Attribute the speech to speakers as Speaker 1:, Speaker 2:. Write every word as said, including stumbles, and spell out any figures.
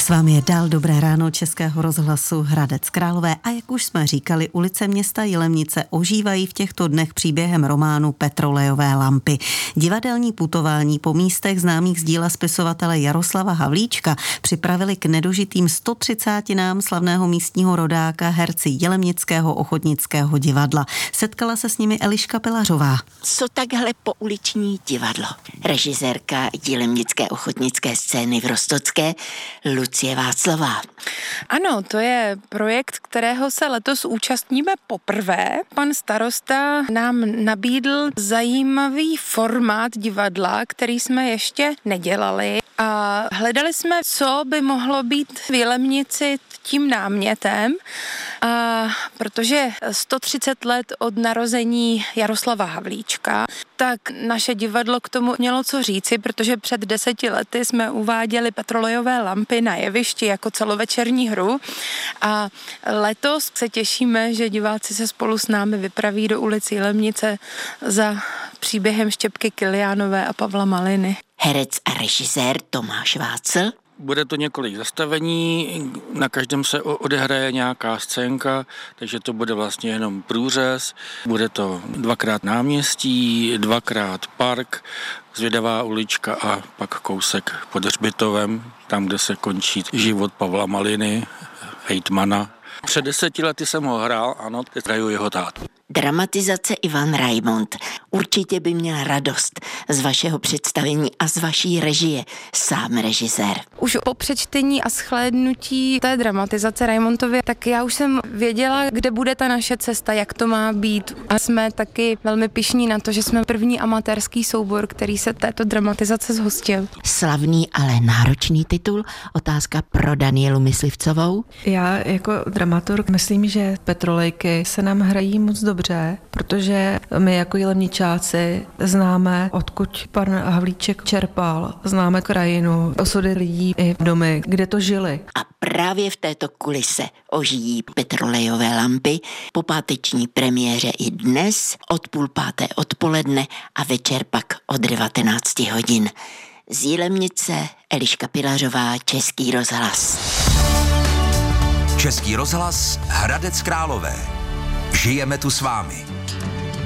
Speaker 1: S vámi je dál dobré ráno Českého rozhlasu Hradec Králové a jak už jsme říkali, ulice města Jilemnice ožívají v těchto dnech příběhem románu Petrolejové lampy. Divadelní putování po místech známých z díla spisovatele Jaroslava Havlíčka připravili k nedožitým sto třicátinám slavného místního rodáka herci Jilemnického ochotnického divadla. Setkala se s nimi Eliška Pilařová.
Speaker 2: Co takhle pouliční divadlo? Režisérka Jilemnické ochotnické scény v Roztocké Lucie Václavá.
Speaker 3: Ano, to je projekt, kterého se letos účastníme poprvé. Pan starosta nám nabídl zajímavý formát divadla, který jsme ještě nedělali. A hledali jsme, co by mohlo být v Jilemnici tím námětem, a protože sto třicet let od narození Jaroslava Havlíčka, tak naše divadlo k tomu mělo co říci, protože před deseti lety jsme uváděli Petrolejové lampy na jevišti jako celovečerní hru a letos se těšíme, že diváci se spolu s námi vypraví do ulic Jilemnice za příběhem Štěpky Kiliánové a Pavla Maliny.
Speaker 2: Herec a režisér Tomáš Václ.
Speaker 4: Bude to několik zastavení, na každém se odehraje nějaká scénka, takže to bude vlastně jenom průřez. Bude to dvakrát náměstí, dvakrát park, Zvědavá ulička a pak kousek pod hřbitovem, tam, kde se končí život Pavla Maliny, hejtmana. Před deseti lety jsem ho hrál, ano, teď hraju jeho tátu.
Speaker 2: Dramatizace Ivan Raimond. Určitě by měl radost z vašeho představení a z vaší režie, sám režisér.
Speaker 3: Už po přečtení a shlédnutí té dramatizace Raimondově, tak já už jsem věděla, kde bude ta naše cesta, jak to má být. A jsme taky velmi pyšní na to, že jsme první amatérský soubor, který se této dramatizace zhostil.
Speaker 2: Slavný, ale náročný titul. Otázka pro Danielu Myslivcovou.
Speaker 5: Já jako dramaturg myslím, že Petrolejky se nám hrají moc dobře, protože my jako jilemničáci známe, odkud pan Havlíček čerpal, známe krajinu, osudy lidí i domy, kde to žili.
Speaker 2: A právě v této kulise ožijí Petrolejové lampy po páteční premiéře i dnes od půl páté odpoledne a večer pak od devatenácti hodin. Z Jilemnice Eliška Pilařová, Český rozhlas.
Speaker 6: Český rozhlas Hradec Králové. Žijeme tu s vámi.